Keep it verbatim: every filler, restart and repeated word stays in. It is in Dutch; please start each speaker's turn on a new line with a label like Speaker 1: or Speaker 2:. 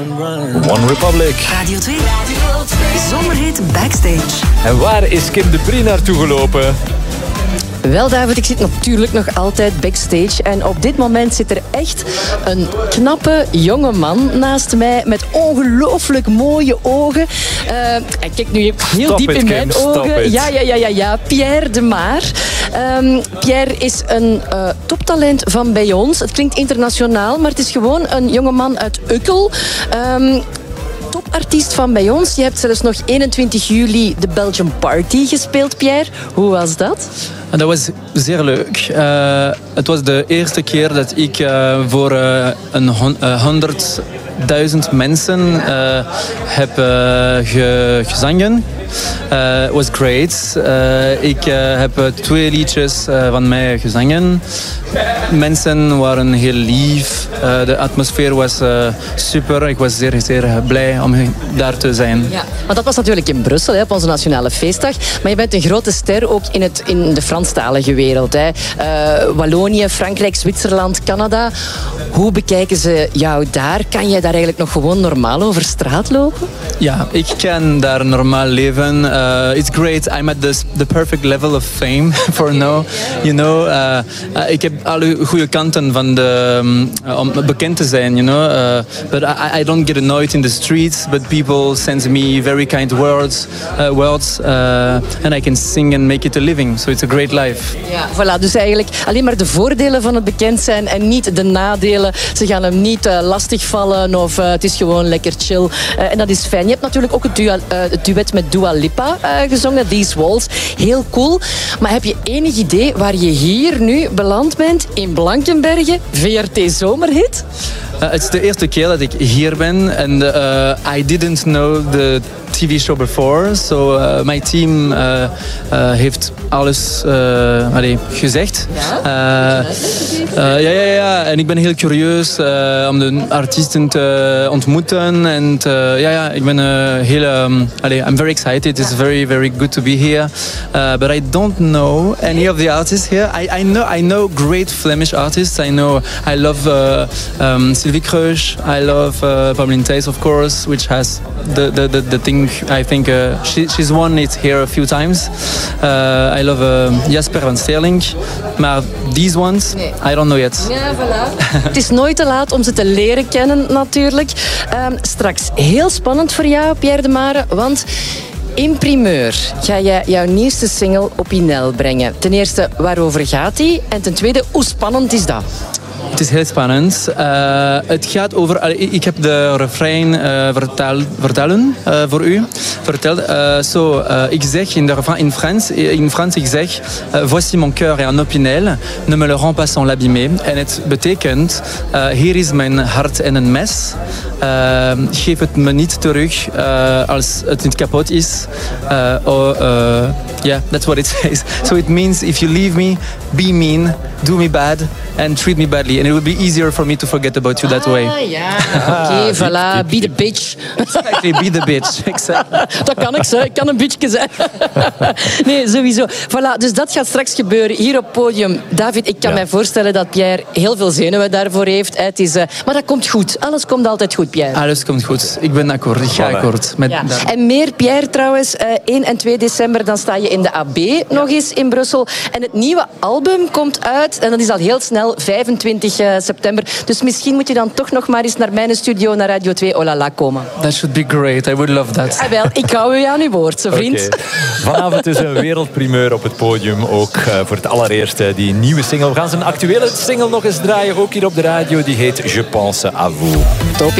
Speaker 1: One Republic.
Speaker 2: Radio twee. Zomerhit Backstage.
Speaker 1: En waar is Kim de Brie naartoe gelopen?
Speaker 3: Wel, David, ik zit natuurlijk nog altijd backstage. En op dit moment zit er echt een knappe jonge man naast mij met ongelooflijk mooie ogen. Uh, hij kijkt nu heel
Speaker 1: Stop
Speaker 3: diep
Speaker 1: it,
Speaker 3: in
Speaker 1: Kim,
Speaker 3: mijn
Speaker 1: stop
Speaker 3: ogen.
Speaker 1: it.
Speaker 3: Ja, ja, ja, ja, ja. Pierre de Maar. Um, Pierre is een uh, toptalent van bij ons. Het klinkt internationaal, maar het is gewoon een jongeman uit Ukkel. Um, Topartiest van bij ons. Je hebt zelfs nog eenentwintig juli de Belgian Party gespeeld, Pierre. Hoe was dat?
Speaker 4: Dat was zeer leuk. Uh, het was de eerste keer dat ik uh, voor uh, een honderdduizend mensen uh, heb uh, ge, gezongen. Het uh, was great. Uh, ik uh, heb uh, twee liedjes uh, van mij gezongen. Mensen waren heel lief. Uh, de atmosfeer was uh, super. Ik was zeer, zeer blij om daar te zijn.
Speaker 3: Ja, want dat was natuurlijk in Brussel, hè, op onze nationale feestdag. Maar je bent een grote ster ook in, het, in de Franstalige wereld. Hè. Uh, Wallonië, Frankrijk, Zwitserland, Canada. Hoe bekijken ze jou daar? Kan jij daar eigenlijk nog gewoon normaal over straat lopen?
Speaker 4: Ja, ik kan daar normaal leven. Uh, it's great. I'm at the, the perfect level of fame for now. You know, uh, uh, ik heb alle goede kanten van de, um, om bekend te zijn, you know. Uh, but I, I don't get annoyed in the streets, but people send me very kind words, uh, words, uh, and I can sing and make it a living. So it's a great life.
Speaker 3: Ja, voilà. Dus eigenlijk alleen maar de voordelen van het bekend zijn en niet de nadelen. Ze gaan hem niet uh, lastigvallen of uh, het is gewoon lekker chill. Uh, en dat is fijn. Je hebt natuurlijk ook het, dual, uh, het duet met Dua Lipa uh, gezongen, These Walls. Heel cool. Maar heb je enig idee waar je hier nu beland bent? In Blankenberge, V R T Zomerhit?
Speaker 4: Uh, het is de eerste keer dat ik hier ben en uh, I didn't know the T V show before, so uh, my team uh, uh, heeft alles uh, allee, gezegd.
Speaker 3: Ja?
Speaker 4: Uh, uh, ja, ja, ja. En ik ben heel curieus uh, om de artiesten te ontmoeten en uh, ja, ja, ik ben uh, heel, um, allee, I'm very excited. It's very, very good to be here. Uh, but I don't know any of the artists here. I, I know, I know great Flemish artists. I know, I love uh, um, Sylvie Kreusch. I love uh, Pauline Thijs, of course, which has the the the, the thing. I think uh, she, she's won it here a few times. Uh, I love uh, Jasper van Sterling. Maar these ones, nee. I don't know yet.
Speaker 3: Ja, voilà. Het is nooit te laat om ze te leren kennen, natuurlijk. Um, straks heel spannend voor jou, Pierre de Mare, want in primeur ga jij jouw nieuwste single op Inel brengen. Ten eerste, waarover gaat die? En ten tweede, hoe spannend is dat?
Speaker 4: Het is heel spannend. Uh, het gaat over... Ik heb de refrein uh, vertaal, vertalen uh, voor u. Verteld. Uh, so, uh, ik zeg in, de, in, Frans, in Frans, ik zeg... Uh, Voici mon cœur et un opinel. Ne me le rends pas sans l'abîmer. En het betekent... Uh, hier is mijn hart en een mes. Uh, geef het me niet terug uh, als het niet kapot is. Uh, oh, uh, yeah, that's what it says. So it means if you leave me, be mean, do me bad and treat me badly. And it will be easier for me to forget about you that way.
Speaker 3: Ah, ja. Oké, okay, voilà. Be the bitch.
Speaker 4: Exactly, be the bitch. Exactly.
Speaker 3: Dat kan ik, zo. Ik kan een bitchje zijn. Nee, sowieso. Voilà, dus dat gaat straks gebeuren hier op het podium. David, ik kan ja. mij voorstellen dat Pierre heel veel zenuwen daarvoor heeft. Het is, uh, maar dat komt goed. Alles komt altijd goed, Pierre.
Speaker 4: Alles komt goed. Ik ben akkoord. Ik ga voilà. akkoord. Met
Speaker 3: ja. En meer, Pierre, trouwens. Uh, één en twee december, dan sta je in de A B ja. nog eens in Brussel. En het nieuwe album komt uit. En dat is al heel snel, vijfentwintig september. Dus misschien moet je dan toch nog maar eens naar mijn studio, naar Radio twee Olala komen.
Speaker 4: That should be great. I would love that.
Speaker 3: Ah, wel, ik hou u aan uw woord, zo vriend.
Speaker 1: Okay. Vanavond is een wereldprimeur op het podium. Ook uh, voor het allereerste die nieuwe single. We gaan zijn actuele single nog eens draaien. Ook hier op de radio. Die heet Je pense à vous.
Speaker 3: Top.